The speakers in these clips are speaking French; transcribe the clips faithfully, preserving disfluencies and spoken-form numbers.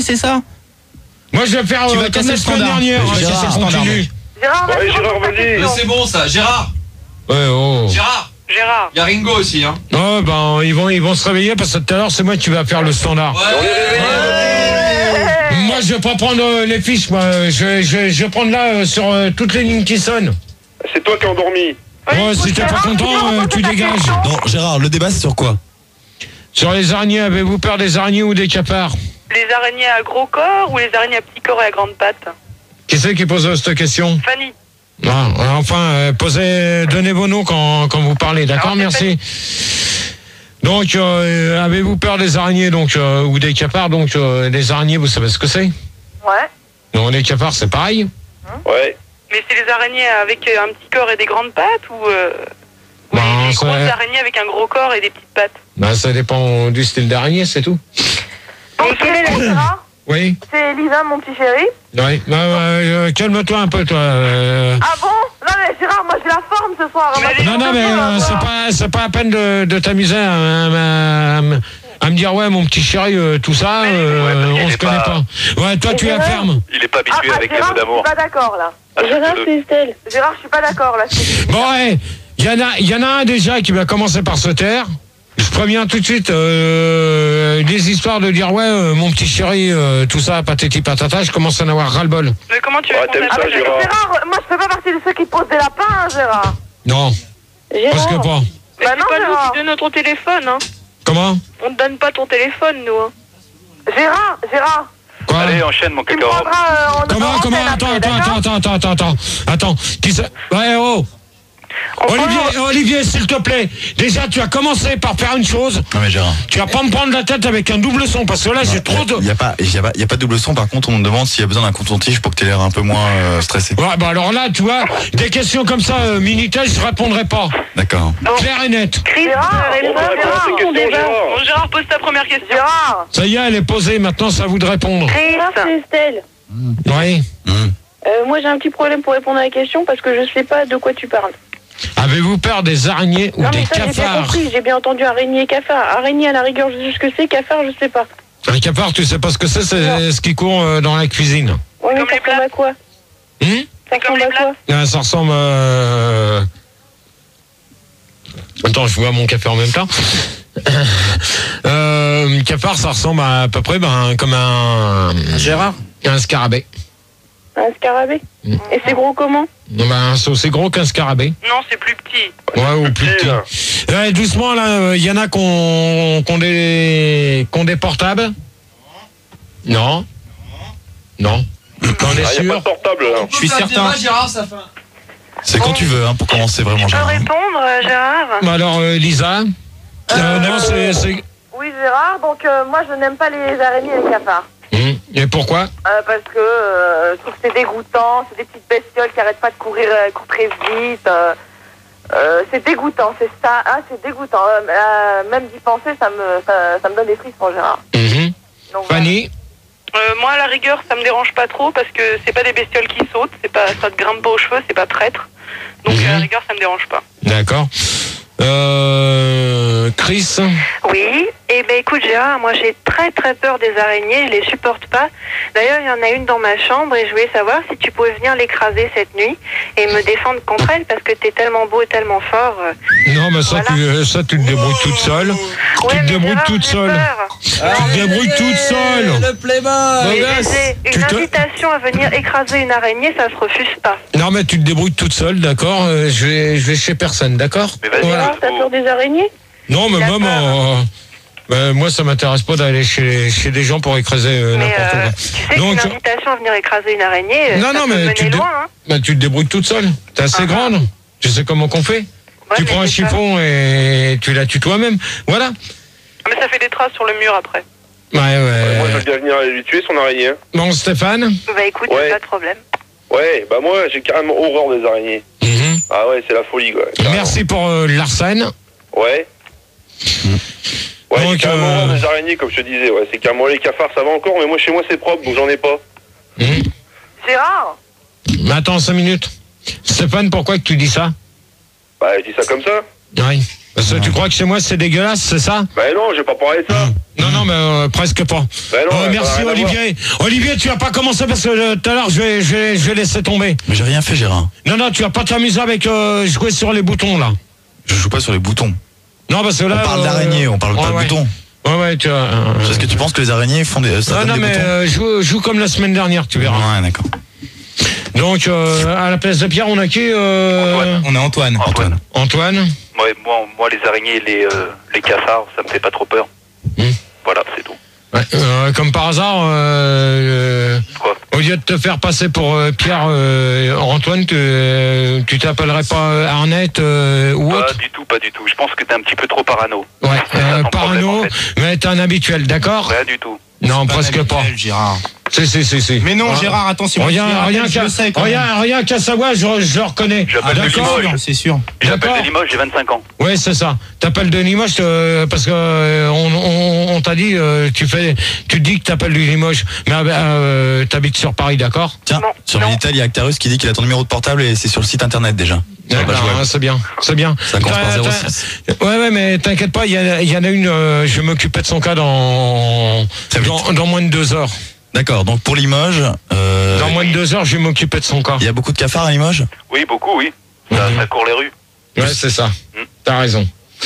c'est ça? Moi, je vais faire tu euh, vas comme casser la le semaine standard. dernière. Ouais, Gérard, casser le standard, continue. Gérard, Ouais, Gérard, vas-y. C'est bon ça, Gérard. Ouais, oh. Gérard. Gérard. Il y a Ringo aussi, hein. Oh, ben, ils vont, ils vont se réveiller parce que tout à l'heure, c'est moi qui vais faire le standard. Ouais. On est réveillés. Moi, je vais pas prendre euh, les fiches, moi. Je, je, je vais prendre là euh, sur euh, toutes les lignes qui sonnent. C'est toi qui as endormi. Ouais, si t'es pas content, euh, tu dégages. Non, Gérard, le débat c'est sur quoi? Sur les araignées, avez-vous peur des araignées ou des cafards? Les araignées à gros corps ou les araignées à petit corps et à grande patte? Qui c'est qui pose euh, cette question? Fanny. Ah, enfin, euh, posez, donnez vos noms quand, quand vous parlez, d'accord? Alors, c'est Merci. Donc, euh, avez-vous peur des araignées donc euh, ou des cafards? Donc, euh, les araignées, vous savez ce que c'est? Ouais. Non, les cafards, c'est pareil. Ouais. Mais c'est les araignées avec euh, un petit corps et des grandes pattes ou, euh, ou Ben, les, les ça- grosses araignées avec un gros corps et des petites pattes? Ben, ça dépend du style d'araignée, c'est tout. Bon, quel est le Gérard? Oui. C'est Elisa, mon petit chéri. Oui. Ben, euh, calme-toi un peu, toi. euh. Ah bon? Non mais Gérard, moi j'ai la forme ce soir. Non, non, mais euh, c'est pas, c'est pas à peine de, de t'amuser à, à- à me- à me dire, ouais, mon petit chéri, euh, tout ça, euh, Ouais, parce qu'il on est se connaît pas- pas. Ouais, toi, tu la fermes. Il est pas habitué Ah, avec les Gérard, mots je d'amour. suis pas d'accord là. Ah, Gérard, c'est c'est Estelle. Gérard, je suis pas d'accord là. Bon, ouais, il y en a, il y en a un déjà qui va commencer par se taire. Je préviens tout de suite euh, des histoires de dire, ouais, euh, mon petit chéri, euh, tout ça, patati patata, je commence à en avoir ras-le-bol. Mais comment tu veux Ouais, qu'on t'aimes s'appelle? ça, Gérard. Gérard, moi je fais pas partie de ceux qui posent des lapins, hein, Gérard. Non, parce que pas. Bah non, pas nous qui donnons ton téléphone, hein. Comment? On te donne pas ton téléphone, nous. Hein. Gérard, Gérard, Quoi? Allez, enchaîne mon tu me cacahuète. prendras euh, en Comment, en comment, antenne attends, après, attends, d'accord? attends, attends, attends, attends, attends, qui ça? Ouais, oh! On Olivier, prend- Olivier, s'il te plaît, déjà, tu as commencé par faire une chose, Non mais Gérard. tu vas pas me prendre la tête avec un double son, parce que là, j'ai trop de... Il y a pas, il y a pas, il y a pas de double son. Par contre, on me demande s'il y a besoin d'un coton-tige pour que tu aies l'air un peu moins euh, stressé. Ouais, bah alors là, tu vois, des questions comme ça, euh, Minitel, je répondrai pas. D'accord. Clair et net. Chris, Gérard, On va répondre à ces questions, Gérard. Bon, Gérard, pose ta première question. Gérard, Ça y est, elle est posée, maintenant, c'est à vous de répondre. Chris, c'est Estelle. Oui. Hum. Euh, moi j'ai un petit problème pour répondre à la question parce que je sais pas de quoi tu parles. Avez-vous peur des araignées ou non des mais ça j'ai bien cafards? compris, j'ai bien entendu araignée et cafard. Araignée à la rigueur je sais ce que c'est, cafard je sais pas. Un cafard, tu sais pas ce que c'est, c'est ce qui court euh, dans la cuisine. Ouais, mais Comme ça les ressemble à quoi? Hum Ça comme ressemble les à quoi? Ah, ça ressemble... Euh... Attends, je bois mon café en même temps. euh, cafard, ça ressemble à, à peu près ben, comme un... Gérard. Un scarabée. Un scarabée? Mm. Et c'est gros comment? Ben, c'est aussi gros qu'un scarabée. non, c'est plus petit. Ouais, ou plus petit. là. Ouais, doucement, là, il y en a qui ont qui ont des, qui ont des portables. Non. Non. T'en es Ah, y a pas sûr? de portable, là. Je suis Ça, certain. débat, Gérard, ça fait. C'est quand tu veux, hein, pour commencer vraiment, Tu peux Gérard. répondre, euh, Gérard? Bah alors, euh, Lisa euh, Non, c'est... c'est- Oui, Gérard, donc euh, moi je n'aime pas les araignées et les cafards. Hum, Et pourquoi? Euh, parce que euh, je trouve que c'est dégoûtant, c'est des petites bestioles qui arrêtent pas de courir, euh, courir très vite. euh, euh, c'est dégoûtant, c'est ça, ah, c'est dégoûtant. Euh, euh, même d'y penser, ça me, ça, ça me donne des frissons, Gérard. Mhm. Donc, Fanny? euh, moi, à la rigueur, ça me dérange pas trop parce que c'est pas des bestioles qui sautent, c'est pas, ça te grimpe pas aux cheveux, c'est pas traître. Donc Mhm. à la rigueur, ça me dérange pas. D'accord. Euh, Chris? Oui, et ben écoute Gérard, moi j'ai très très peur des araignées, je les supporte pas. D'ailleurs il y en a une dans ma chambre et je voulais savoir si tu pouvais venir l'écraser cette nuit et me défendre contre elle parce que t'es tellement beau et tellement fort. euh. Non, mais ça, Voilà. tu, euh, ça, tu te débrouilles toute seule. Ouais, tu te mais débrouilles Gérard, toute j'ai seule. peur. Tu te débrouilles toute seule. Le playboy. Mais gosse. j'ai Tu une te- invitation à venir écraser une araignée, ça se refuse pas. Non, mais tu te débrouilles toute seule, d'accord? Euh, je, vais, je vais chez personne, d'accord? Mais vas-y, Voilà. Gérard, t'as peur des araignées? Non, mais Il a moi, peur. mon- ben, moi, ça m'intéresse pas d'aller chez, chez des gens pour écraser euh, Mais n'importe euh, quoi. tu sais Donc, qu'une invitation à venir écraser une araignée, euh, Non, ça non, peut mais mener tu, te dé- loin. Hein. ben, tu te débrouilles toute seule. T'es assez Ah. grande. Tu sais comment qu'on fait. Ouais, tu mais prends un j'ai peur. chiffon et tu la tues toi-même. Voilà. Mais ça fait des traces sur le mur après. Ouais, ouais. Moi, je veux bien venir lui tuer son araignée. hein. Bon, Stéphane? Bah écoute, Ouais. pas de problème. Ouais, bah moi, j'ai carrément horreur des araignées. Mhm. Ah ouais, c'est la folie, quoi. Carrément. Merci pour euh, l'arsène. Ouais. Ouais, Donc, j'ai carrément euh, horreur des araignées, comme je te disais. Ouais, c'est carrément les cafards, ça va encore, mais moi, chez moi, c'est propre, donc j'en ai pas. Mhm. Gérard, Mais attends cinq minutes. Stéphane, pourquoi que tu dis ça? Bah, je dis ça comme ça. Oui. Parce que tu crois que chez moi c'est dégueulasse, c'est ça? Bah non, j'ai pas parlé de ça. Non, non, mais euh, presque pas. Bah non, Euh, ça merci n'a rien à Olivier. Olivier, tu vas pas commencer parce que euh, tout à l'heure je vais, je, vais, je vais laisser tomber. Mais j'ai rien fait, Gérard. Non, non, tu vas pas t'amuser avec euh, jouer sur les boutons là. Je joue pas sur les boutons. Non, parce que là. On parle euh, d'araignées, on parle ouais, pas de ouais. boutons. Ouais, ouais, tu vois. euh, Est-ce que tu penses que les araignées font des, ça Non, donne non, des mais boutons euh, joue, joue comme la semaine dernière, tu verras. Ouais, d'accord. Donc, euh, à la place de Pierre, on a qui euh, Antoine. On est Antoine. Antoine. Antoine. Ouais, moi, moi, les araignées et les, euh, les cafards, ça me fait pas trop peur. Hmm. Voilà, c'est tout. Ouais, euh, comme par hasard, euh, Quoi? au lieu de te faire passer pour euh, Pierre, euh, Antoine, tu, euh, tu t'appellerais pas euh, Arnett euh, ou Pas autre? du tout, pas du tout. Je pense que t'es un petit peu trop parano. Ouais, C'est ça euh, ton problème, parano, en fait. mais t'es un habituel, d'accord? Rien du tout. Non, presque Pas pas. habituel, Gérard. Si, si, si, si. Mais non, Ouais. Gérard, attention. Rien, je rien je qu'à, le sais quand même. rien, rien qu'à savoir, je, je le reconnais. J'appelle de D'accord? Limoges. C'est sûr. J'appelle D'accord. de Limoges, j'ai vingt-cinq ans. Oui, c'est ça. T'appelles de Limoges euh, parce que euh, on, on, on t'a dit, euh, tu fais, tu te dis que t'appelles de Limoges, mais euh, t'habites sur Paris, d'accord? Tiens, Non, sur non. Minitel, il y a Actarus qui dit qu'il a ton numéro de portable et c'est sur le site internet déjà. Eh Sur la ben, page web. c'est bien, c'est bien. Ça commence par T'as- zéro t'as- six. Ouais, ouais, mais t'inquiète pas, il y, a- il y en a une, euh, je vais m'occuper de son cas dans, Ça va dans, dans moins de deux heures. D'accord, donc pour Limoges, euh, Dans moins de deux heures, je vais m'occuper de son cas. il y a beaucoup de cafards à Limoges. Oui, beaucoup, oui. Ça, Mhm. ça court les rues. Ouais, c'est ça. Mm. T'as raison.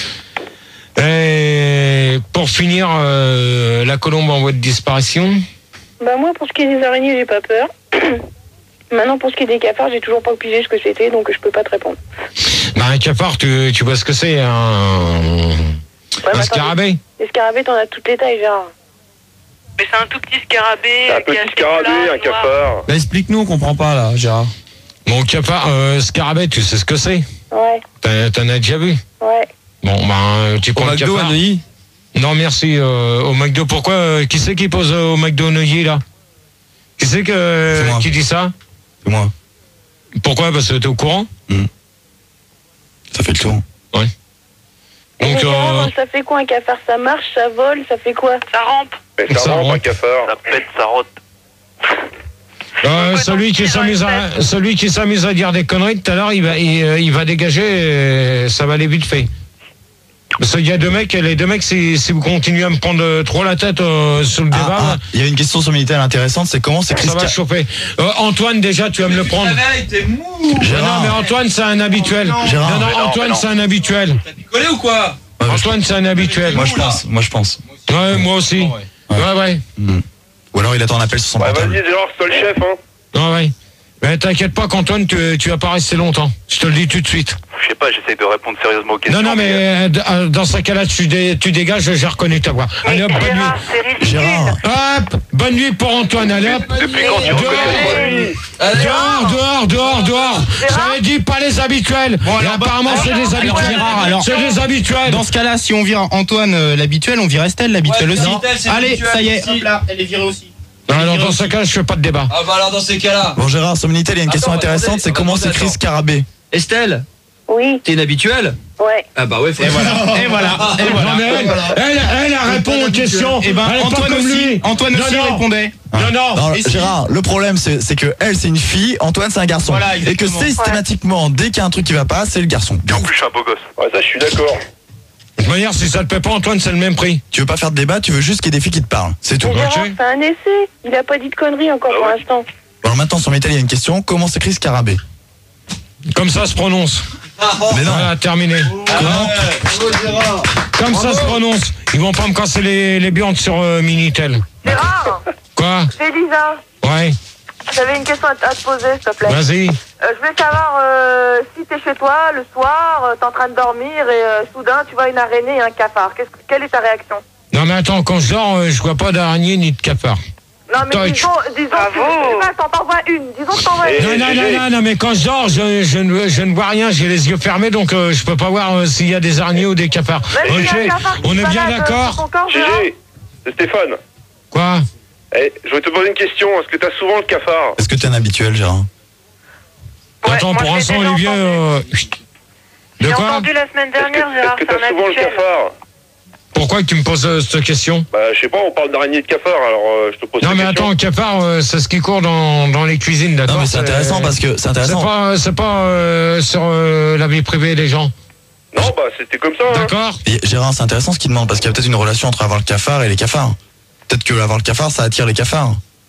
Et pour finir, euh, la colombe en voie de disparition. Bah moi, pour ce qui est des araignées, j'ai pas peur. Maintenant, pour ce qui est des cafards, j'ai toujours pas pigé ce que c'était, donc je peux pas te répondre. Bah, un cafard, tu, tu vois ce que c'est, un, Ouais, un mais attends, scarabée. les scarabées, t'en as toutes les tailles, Gérard. Mais c'est un tout petit scarabée. C'est un qui a petit ses scarabée, plats un noirs. cafard. Bah, explique-nous, on comprend pas là, Gérard. Mon cafard, euh, scarabée, tu sais ce que c'est? Ouais, T'en t'en as déjà vu? ouais. Bon, ben, tu Au prends le McDo à cafard. Neuilly. Non, merci, euh, au McDo. Pourquoi? euh, Qui c'est qui pose euh, au McDo Neuilly, là? Qui c'est que, C'est moi. qui dit ça? C'est moi. Pourquoi? Parce que t'es au courant? Ça fait le tour. Donc, Mais Gérard, euh, ça fait quoi un cafard? Ça marche, ça vole, ça fait quoi? Ça rampe. Mais ça Ça rentre, un rentre. cafard. Ça pète, ça rote. euh, peut celui qui danser dans s'amuse les à, celui qui s'amuse à dire des conneries, tout à l'heure, il va, il, euh, il va dégager, et ça va aller vite fait. Parce qu'il y a deux mecs, et les deux mecs, si, si vous continuez à me prendre euh, trop la tête euh, sur le Ah, débat, ah, il y a une question sur Minitel intéressante, c'est comment c'est ça va Christian. chauffer. Euh, Antoine, déjà, tu vas me le prendre. Réveille, t'es mou. Non, non, mais Gérard, Antoine, c'est un habituel. Gérard. Non, non, Mais non, Antoine, mais non. c'est un habituel. T'as picolé ou quoi? Ouais, Antoine, c'est un habituel. moi je pense, moi je pense. Ouais, moi aussi. Ouais. Ouais, ouais. Hmm. Ou alors il attend un appel sur son Ouais, portable. vas-y, Gérard, c'est toi le chef, hein. Ouais, ouais. Mais t'inquiète pas qu'Antoine, tu, tu vas pas rester longtemps. Je te le dis tout de suite. Je sais pas, j'essaie de répondre sérieusement aux questions. Non, non, mais euh, d- euh, dans ce cas-là, tu, dé- tu dégages, j'ai reconnu ta voix. Allez hop, bonne nuit. Gérard, c'est ridicule. Gérard, Hop, bonne nuit pour Antoine, allez hop. Depuis quand tu Dehors. reconnais pas? Dehors, dehors, dehors, dehors. J'avais dit pas les habituels. Bon, Et alors, bah, apparemment, c'est des alors, habituels. Gérard, alors- C'est des habituels. Dans ce cas-là, si on vire Antoine euh, l'habituel, on vire Estelle l'habituel Ouais, aussi. Minitel, c'est Allez, l'habituel ça y est, aussi. hop là, elle est virée aussi. Non, non, dans ce cas, je fais pas de débat. Ah bah alors dans ces cas-là. bon Gérard, sur Minitel il y a une question Attends, intéressante, attendez, c'est comment attendez, s'écrit attends. Scarabée. Estelle, Oui, t'es une habituelle? ouais. Ah bah ouais, faut Et voilà, et voilà, et Non, voilà. mais elle, elle, elle, elle répond aux questions. Et ben Elle est pas Antoine comme aussi, lui. Antoine Non, aussi non. répondait. Non, non. Non, Et si- Gérard, le problème c'est c'est que elle c'est une fille, Antoine c'est un garçon. Voilà, et que exactement. systématiquement, dès qu'il y a un truc qui va pas, c'est le garçon. En plus, je suis un beau gosse. Ouais, ça, je suis d'accord. De toute manière, si ça te plaît pas, Antoine, c'est le même prix. Tu veux pas faire de débat, tu veux juste qu'il y ait des filles qui te parlent. C'est tout. Mais Gérard, ok. c'est un essai. Il a pas dit de conneries encore Ah pour ouais. l'instant. Bon, alors maintenant sur Minitel il y a une question, comment s'écrit Scarabée? Comme ça se prononce. Mais non, Voilà, terminé. comment? Comme ça se prononce. Ils vont pas me casser les, les burnes sur euh, Minitel. Gérard, Quoi? c'est Lisa. Ouais, J'avais une question à, à te poser, s'il te plaît. vas-y. Euh, je voulais savoir euh, si t'es chez toi le soir, euh, t'es en train de dormir et euh, soudain tu vois une araignée et un cafard. Qu'est-ce que- quelle est ta réaction? Non, mais attends, quand je dors, euh, je vois pas d'araignée ni de cafard. Non mais Toi, disons, disons, Bravo. je sais pas, t'en t'envoies une. Disons que t'envoies Et- une. Non, non, G G. non, non, non, mais quand je dors, je, je, ne, je ne vois rien, j'ai les yeux fermés, donc euh, je peux pas voir euh, s'il y a des araignées ou des cafards. Même s'il y a Ok, un cafard qui on se est bien balade, euh, d'accord? sur ton corps, Gérard. G G, c'est Stéphane. Quoi? Eh, je voulais te poser une question. Est-ce que t'as souvent le cafard? Est-ce que t'es un habituel, Gérard? Ouais, Attends, moi, pour je l'ai l'instant, déjà Olivier... entendu. euh, chut. De J'ai quoi? entendu la semaine Est-ce que dernière, Gérard, est-ce que c'est un t'as souvent le habituel. cafard? Pourquoi tu me poses euh, cette question? Bah, je sais pas, on parle d'araignée de cafard, alors euh, je te pose Non, la mais question. attends, cafard, euh, c'est ce qui court dans, dans les cuisines, d'accord? Non mais c'est intéressant parce que c'est C'est intéressant. pas, c'est pas euh, sur euh, la vie privée des gens. Non, bah c'était comme ça. Hein. D'accord. Et Gérard, c'est intéressant ce qu'il demande parce qu'il y a peut-être une relation entre avoir le cafard et les cafards. Peut-être que avoir le cafard, ça attire les cafards.